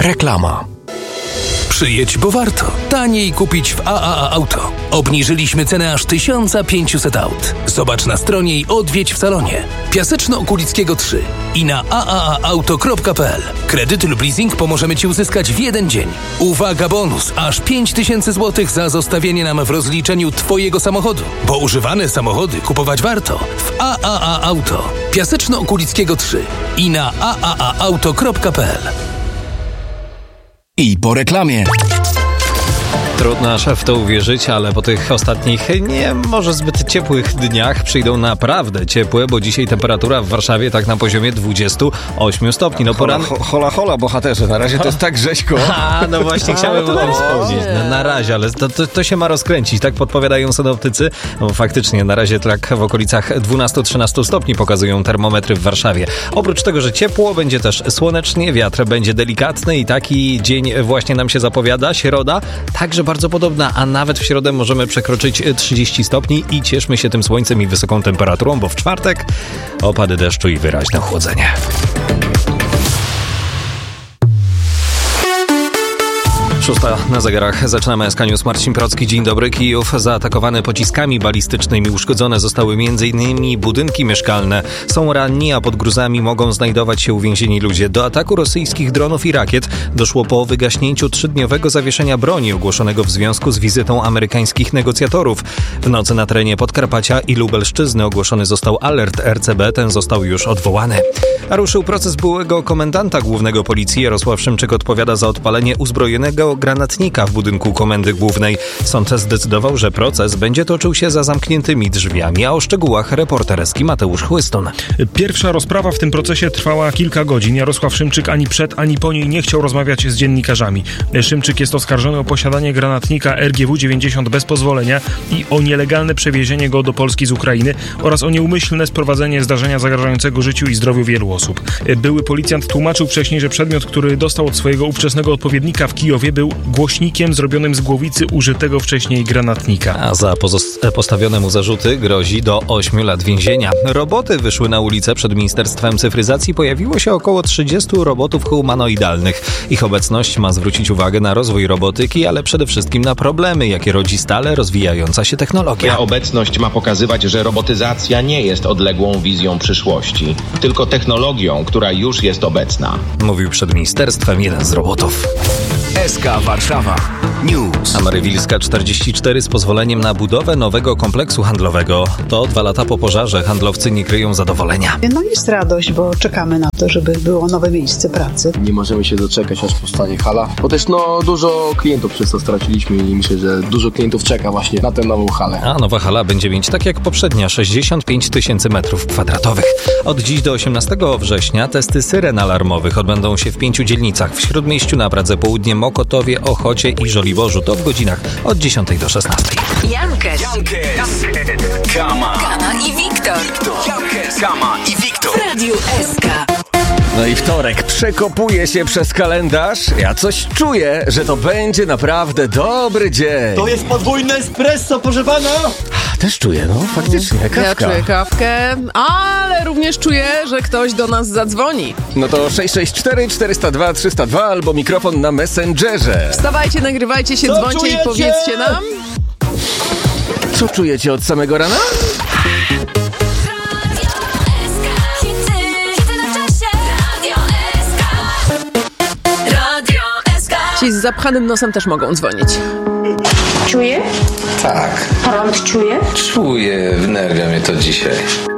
Reklama. Przyjedź, bo warto. Taniej kupić w AAA Auto. Obniżyliśmy cenę aż 1500 aut. Zobacz na stronie i odwiedź w salonie. Piaseczno-Okulickiego 3 i na aaauto.pl. Kredyt lub leasing pomożemy Ci uzyskać w jeden dzień. Uwaga, bonus! Aż 5000 zł za zostawienie nam w rozliczeniu Twojego samochodu. Bo używane samochody kupować warto w AAA Auto. Piaseczno-Okulickiego 3 i na aaauto.pl. I po reklamie. Trudno aż w to uwierzyć, ale po tych ostatnich nie może zbyt ciepłych dniach przyjdą naprawdę ciepłe, bo dzisiaj temperatura w Warszawie tak na poziomie 28 stopni. No Hola, bohaterze, na razie to jest tak rzeźko. No właśnie chciałem o tym wspomnieć. Na razie, ale to się ma rozkręcić, tak podpowiadają synoptycy. No faktycznie, na razie tak w okolicach 12-13 stopni pokazują termometry w Warszawie. Oprócz tego, że ciepło, będzie też słonecznie, wiatr będzie delikatny i taki dzień właśnie nam się zapowiada. Środa także bardzo podobna, a nawet w środę możemy przekroczyć 30 stopni i cieszmy się tym słońcem i wysoką temperaturą, bo w czwartek opady deszczu i wyraźne chłodzenie. Szósta na zegarach. Zaczynamy SK News. Marcin Procki. Dzień dobry. Kijów zaatakowany pociskami balistycznymi. Uszkodzone zostały m.in. budynki mieszkalne. Są ranni, a pod gruzami mogą znajdować się uwięzieni ludzie. Do ataku rosyjskich dronów i rakiet doszło po wygaśnięciu 3-dniowego zawieszenia broni ogłoszonego w związku z wizytą amerykańskich negocjatorów. W nocy na terenie Podkarpacia i Lubelszczyzny ogłoszony został alert RCB. Ten został już odwołany. A ruszył proces byłego komendanta głównego policji. Jarosław Szymczyk odpowiada za odpalenie uzbrojonego granatnika w budynku Komendy Głównej. Sąd zdecydował, że proces będzie toczył się za zamkniętymi drzwiami, a o szczegółach reporter Eski Mateusz Chłystun. Pierwsza rozprawa w tym procesie trwała kilka godzin. Jarosław Szymczyk ani przed, ani po niej nie chciał rozmawiać z dziennikarzami. Szymczyk jest oskarżony o posiadanie granatnika RGW-90 bez pozwolenia i o nielegalne przewiezienie go do Polski z Ukrainy oraz o nieumyślne sprowadzenie zdarzenia zagrażającego życiu i zdrowiu wielu osób. Były policjant tłumaczył wcześniej, że przedmiot, który dostał od swojego ówczesnego odpowiednika w Kijowie, był głośnikiem zrobionym z głowicy użytego wcześniej granatnika. A za postawione mu zarzuty grozi do 8 lat więzienia. Roboty wyszły na ulicę. Przed Ministerstwem Cyfryzacji pojawiło się około 30 robotów humanoidalnych. Ich obecność ma zwrócić uwagę na rozwój robotyki, ale przede wszystkim na problemy, jakie rodzi stale rozwijająca się technologia. Obecność ma pokazywać, że robotyzacja nie jest odległą wizją przyszłości, tylko technologią, która już jest obecna. Mówił przed ministerstwem jeden z robotów. SK Warszawa News. Amarywilska 44 z pozwoleniem na budowę nowego kompleksu handlowego. To 2 lata po pożarze. Handlowcy nie kryją zadowolenia. No jest radość, bo czekamy na to, żeby było nowe miejsce pracy. Nie możemy się doczekać, aż powstanie hala, bo też dużo klientów przez to straciliśmy i myślę, że dużo klientów czeka właśnie na tę nową halę. A nowa hala będzie mieć, tak jak poprzednia, 65 000 m2. Od dziś do 18 września testy syren alarmowych odbędą się w 5 dzielnicach. W Śródmieściu, na Pradze Południe, Mokotowie, Ochocie i Żoliborzu. To w godzinach od 10 do 16. Jankes, Kama i Wiktor. Kama i Wiktor. W Radiu SK. No i wtorek przekopuje się przez kalendarz. Ja coś czuję, że to będzie naprawdę dobry dzień. To jest podwójne espresso, proszę pana! Też czuję, no faktycznie, kawka. Ja czuję kawkę, ale również czuję, że ktoś do nas zadzwoni. No to 664 402 302 albo mikrofon na Messengerze. Wstawajcie, nagrywajcie się, dzwońcie czujecie? I powiedzcie nam. Co czujecie od samego rana? Ci z zapchanym nosem też mogą dzwonić. Czuje? Tak. Prąd czuje? Czuję, wnerwia mnie to dzisiaj.